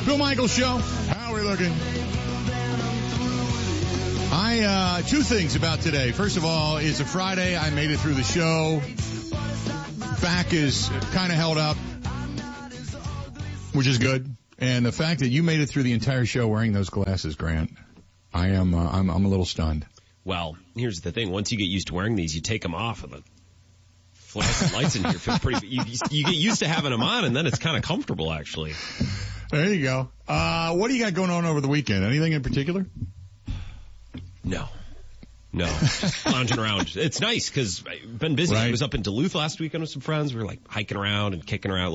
Bill Michaels Show. How are we looking? Two things about today. First of all, it's a Friday. I made it through the show. Back is kind of held up, which is good. And the fact that you made it through the entire show wearing those glasses, Grant, I'm a little stunned. Well, here's the thing. Once you get used to wearing these, you take them off and the fluorescent lights in here feel pretty, you get used to having them on and then it's kind of comfortable, actually. There you go. What do you got going on over the weekend? Anything in particular? No, just lounging around. It's nice because I've been busy. Right. I was up in Duluth last weekend with some friends. We were like hiking around and kicking around,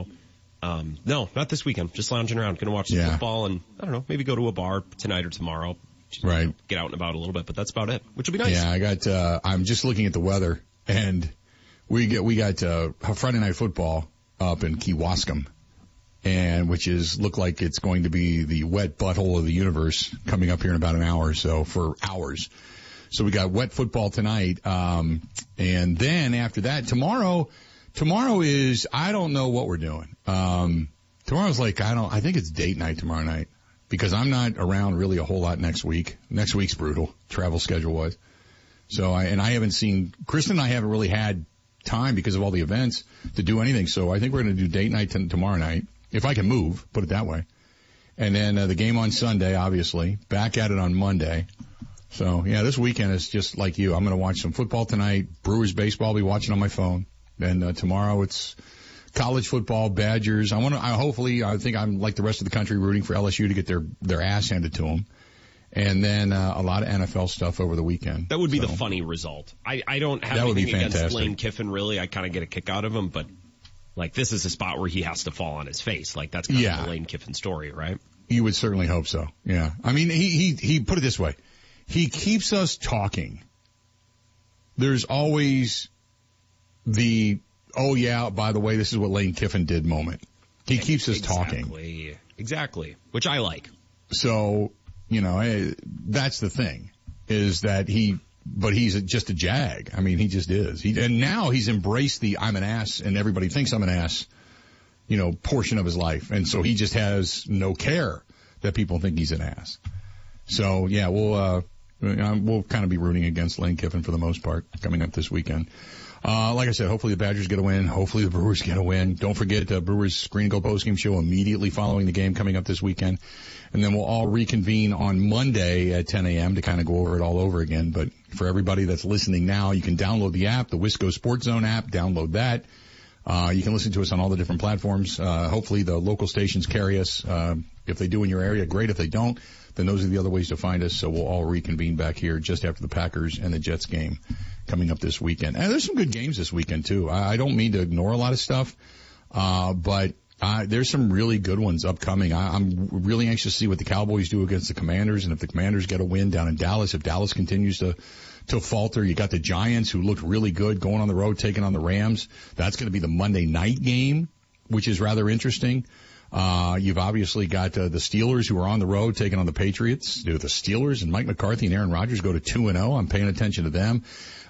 no, not this weekend. Just lounging around. Going to watch some football and, I don't know, maybe go to a bar tonight or tomorrow. Just right. Get out and about a little bit, but that's about it, which will be nice. Yeah, I'm just looking at the weather, and we got Friday night football up in Kewaskum, and which look like it's going to be the wet butthole of the universe coming up here in about an hour or so for hours. So we got wet football tonight, and then after that, tomorrow is, I don't know what we're doing. Tomorrow's I think it's date night tomorrow night because I'm not around really a whole lot next week. Next week's brutal, travel schedule wise. So I haven't seen, Kristen and I haven't really had time because of all the events to do anything. So I think we're going to do date night tomorrow night, if I can move, put it that way. And then the game on Sunday, obviously, back at it on Monday. So yeah, this weekend is just like you. I'm going to watch some football tonight. Brewers baseball I'll be watching on my phone. And tomorrow it's college football, Badgers. I think I'm like the rest of the country rooting for LSU to get their ass handed to them. And then a lot of NFL stuff over the weekend. That would be the funny result. I don't have anything against Lane Kiffin, really. I kind of get a kick out of him, but this is a spot where he has to fall on his face. That's kind of the Lane Kiffin story, right? You would certainly hope so. Yeah. I mean, he put it this way. He keeps us talking. There's always the, oh yeah, by the way, this is what Lane Kiffin did moment. He keeps us talking. Exactly. Which I like. So, that's the thing, is that but he's just a jag. I mean, he just is. And now he's embraced the I'm an ass and everybody thinks I'm an ass, portion of his life. And so he just has no care that people think he's an ass. So yeah, we'll kind of be rooting against Lane Kiffin for the most part coming up this weekend. Like I said, hopefully the Badgers get a win. Hopefully the Brewers get a win. Don't forget Brewers Green and Gold postgame show immediately following the game coming up this weekend. And then we'll all reconvene on Monday at 10 a.m. to kind of go over it all over again. But for everybody that's listening now, you can download the app, the Wisco Sports Zone app. Download that. You can listen to us on all the different platforms. Hopefully the local stations carry us. If they do in your area, great. If they don't, then those are the other ways to find us. So we'll all reconvene back here just after the Packers and the Jets game coming up this weekend. And there's some good games this weekend too. I don't mean to ignore a lot of stuff, but there's some really good ones upcoming. I'm really anxious to see what the Cowboys do against the Commanders, and if the Commanders get a win down in Dallas, if Dallas continues to falter. You got the Giants, who looked really good, going on the road, taking on the Rams. That's going to be the Monday night game, which is rather interesting. You've obviously got the Steelers, who are on the road taking on the Patriots. Do the Steelers and Mike McCarthy and Aaron Rodgers go to 2-0? I'm paying attention to them.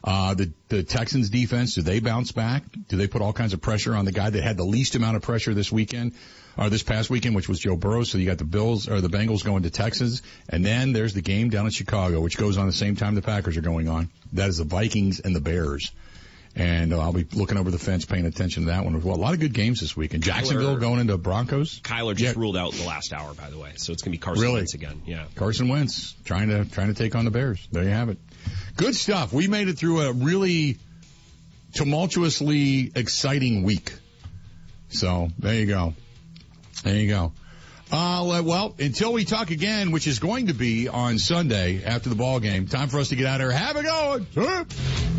The Texans defense, do they bounce back? Do they put all kinds of pressure on the guy that had the least amount of pressure this past weekend, which was Joe Burrow? So you got the Bengals going to Texas, and then there's the game down in Chicago, which goes on the same time the Packers are going on. That is the Vikings and the Bears. And I'll be looking over the fence, paying attention to that one as well. A lot of good games this week. And Jacksonville going into Broncos. Kyler just ruled out in the last hour, by the way. So it's going to be Carson Wentz again. Yeah. Carson Wentz trying to take on the Bears. There you have it. Good stuff. We made it through a really tumultuously exciting week. So there you go. Well, until we talk again, which is going to be on Sunday after the ball game, time for us to get out of here. Have a good one.